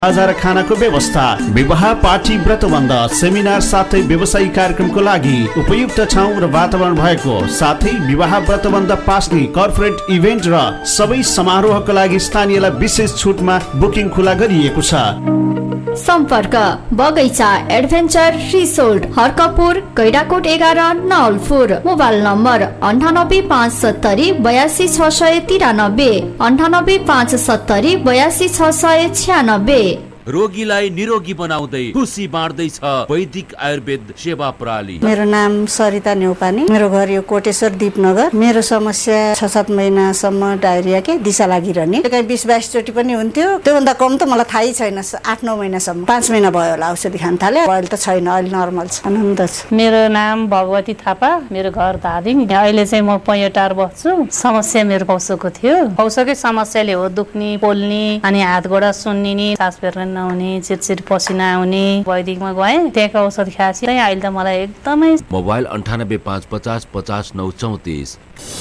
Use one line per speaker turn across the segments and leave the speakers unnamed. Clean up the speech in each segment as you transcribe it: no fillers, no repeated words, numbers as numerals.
बाजार खानाको व्यवस्था, विवाह, पार्टी, व्रतबन्ध, सेमिनार साथै व्यवसायिक कार्यक्रमको लागि उपयुक्त ठाउँ र वातावरण भएको साथै विवाह, व्रतबन्ध, पास्नी, कर्पोरेट इभेन्ट र सबै समारोहका लागि स्थानीयलाई विशेष छुटमा बुकिङ खुला गरिएको छ।
सम्पर्क बगैँचा adventure resort, Harkapur, कैराकोट 11, Nawalpur. Mobile number 9857 82 693, 9857 82 696।
रोगीलाई निरोगी बनाउँदै खुसी बाँड्दैछ वैदिक आयुर्वेद सेवा प्रणाली।
मेरो नाम सरिता नेउपानी, मेरो घर यो कोटेश्वर दीपनगर। मेरो समस्या 6-7 महिनासम्म डायरिया के दिशा लागिरहने, कहीँ 20-22 चोटि पनि हुन्थ्यो। त्योभन्दा कम त मलाई थाहै छैन। 8-9 महिनासम्म, 5 महिना भयो होला औषधि खान थाले। अहिले त छैन, अहिले नर्मल छ, आनन्द छ।
मेरो नाम भगवती थापा, मेरो घर धादिङ। अहिले चाहिँ म पैँटार बस्छु। समस्या मेरो पौसोको थियो। पौसोकै समस्याले हो दुख्ने, पोल्ने, अनि हात गोडा सुन्निने, सास फेर्न नहुने, चिरचिर पसिना आउने। वैदिकमा गएँ, त्यहाँको औषध खाएपछि अहिले त मलाई एकदमै।
मोबाइल 9855 50 934।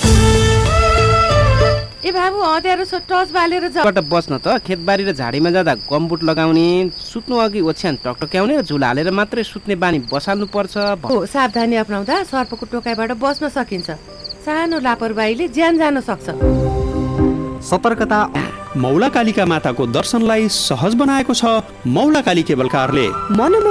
ए बाबु हतियार टच बालेर
बाट बस्न त खेतबारी र झाडीमा जाँदा गमबुट लगाउने, सुत्नु अघि ओछ्यान टकटक्याउने र झुल हालेर मात्रै सुत्ने बानी बसाल्नु पर्छ।
सावधानी अपनाउँदा सर्पको टोकाइबाट बस्न सकिन्छ। सानो लापरवाहीले ज्यान जान सक्छ।
सतर्कता, मौला कालिका माताको दर्शनलाई सहज बनाएको छ मौला काली केबल कारले।